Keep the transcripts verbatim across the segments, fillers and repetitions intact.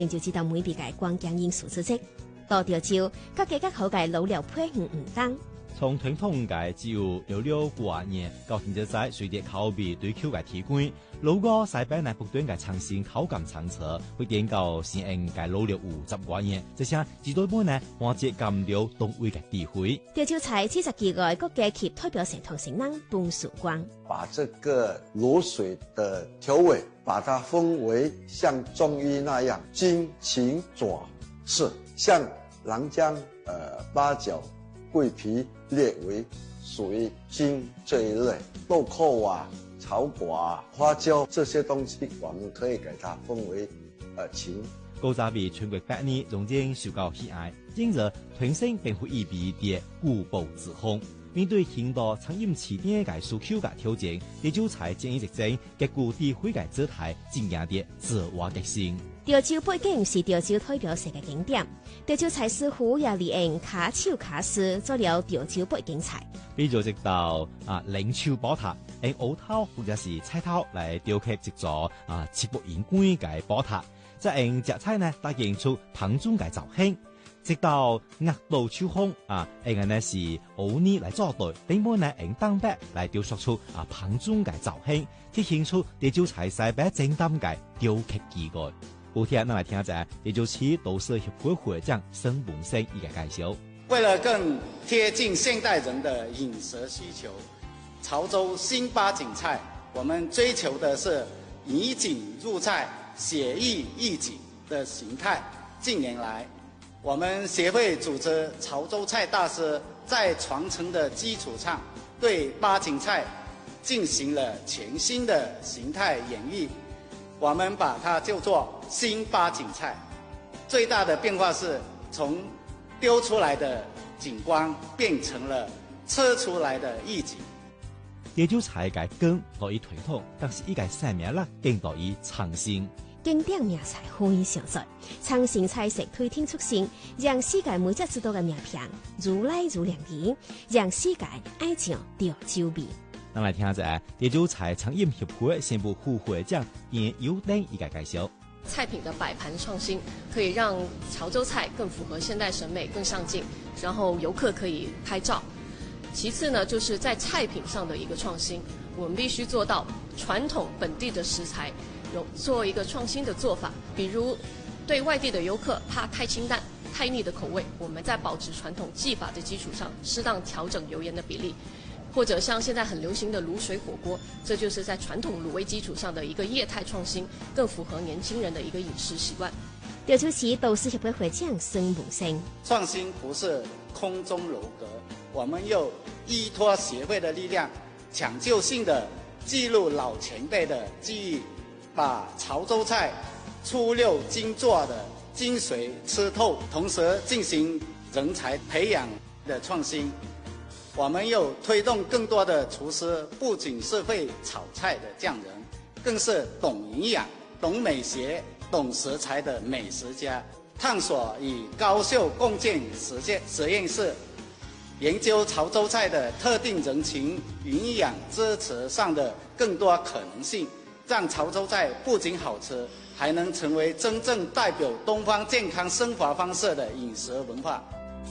研究知道每筆嘅關鍵因素之一。到潮州，各家各口嘅老料配唔唔同。 從傳統嘅只有六六過年，到現在在隨着口味對口嘅提升，如果西北內不斷嘅創新口感長策，會點到新穎嘅老料五十過年，這些指導本呢，環節感料東味嘅智慧。 潮州菜七十幾個各家及代表性同性能半曙光， 把這個滷水的調味，把它分為像中醫那樣金、芹、左、刺，像南薑、呃八角、桂皮列為屬於金這一類，豆蔻啊、草果啊、花椒這些東西，我們可以給它分為呃芹。 古早味全國百年仍然受到喜愛，今日團省並會一筆的固步自封。面對很多餐飲起點嘅訴求嘅挑戰，潮州菜建議直正結固地區嘅姿態，盡贏啲自我革新。 潮州畢竟是潮州代表性嘅景點，潮州菜師傅也利用卡手卡絲做了潮州北京菜， 比如直到啊冷手寶塔，用芋頭或者是菜頭嚟雕刻一座啊七步銀冠嘅寶塔，再用隻菜呢打印出龐中嘅造型。直到額度秋風啊，用呢是芋泥嚟做對，另外呢用蛋白嚟雕塑出啊龐中嘅造型，體現出潮州菜西北正當嘅雕刻技藝。後天我來聽下潮州市都市協會會長沈文生一個介紹。 為了更貼近現代人的飲食需求，潮州新八景菜，我們追求的是以景入菜、寫意易景的形態。近年來，我們協會組織潮州菜大師在傳承的基礎上，對八景菜進行了全新的形態演繹。我們把它叫做新八景菜。最大的變化是從丟出來的景觀變成了吃出來的意境。 潮州菜嘅根可以傳統，但是依個新名啦，更可以創新。 經典名菜可以上載，創新菜式推天出新，讓世界每隻知道嘅名片如來如兩片，讓世界愛上潮州味。 我來聽下潮州菜餐飲協會宣布副會長嚴優登一個介紹。 菜品的擺盤創新，可以讓潮州菜更符合現代審美，更上鏡，然後遊客可以拍照。其次呢，就是在菜品上的一個創新，我們必須做到傳統本地的食材有做一個創新的做法，比如對外地的遊客怕太清淡、太膩的口味，我們在保持傳統技法的基礎上，適當調整油鹽的比例。或者像現在很流行的滷水火鍋，這就是在傳統滷味基礎上的一個業態創新，更符合年輕人的一個飲食習慣。 潮州市都市協會會長沈文生， 創新不是空中樓閣，我們又依託協會的力量，搶救性的記錄老前輩的記憶，把潮州菜出溜精做的精髓吃透，同時進行人才培養的創新。我們又推動更多的廚師，不僅是會炒菜的匠人，更是懂營養、懂美學、懂食材的美食家。探索與高秀共建實踐實驗室，研究潮州菜的特定人群營養支持上的更多可能性，讓潮州菜不僅好吃，還能成為真正代表東方健康生活方式的飲食文化。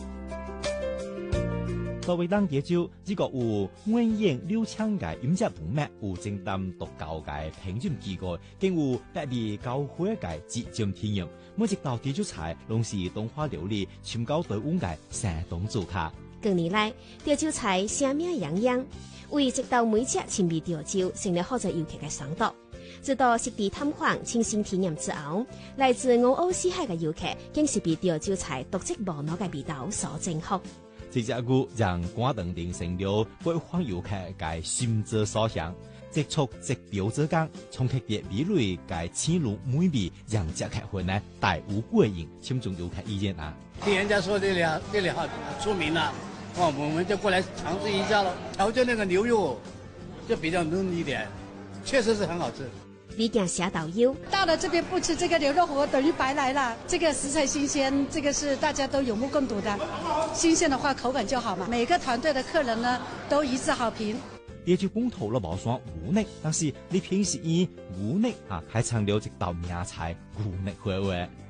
作為當潮州，這個有滿眼流暢嘅飲食文脈，有精湛獨高嘅品種機構，更有特別高會嘅節儉體驗。每一道潮州菜，攏是東華料理深厚台灣嘅山東主客。 近年來，潮州菜聲名揚揚，為直到每隻親密潮州成了好多遊客嘅嚮導。直到實地探訪、親身體驗之後，來自五湖四海嘅遊客，更是被潮州菜獨特無二嘅味道所征服。 這隻句讓廣東人成了北方遊客嘅心之所向，直觸直表之間，從特別美類嘅青綠美味，讓這客戶呢大無過癮，心中遊客意見啊！ 聽人家說這裡這裡好出名了，哦，我們就過來嘗試一下咯。潮州那個牛肉就比較嫩一點，確實是很好吃。 畢竟下導遊到了這邊不吃這個牛肉火鍋等於白來了。這個食材新鮮，這個是大家都有目共睹的。新鮮的話口感就好嘛。每個團隊的客人呢都一致好評。 潮州本土了無算牛肉，但是你平時以牛肉啊，還常留一道名菜牛肉火鍋。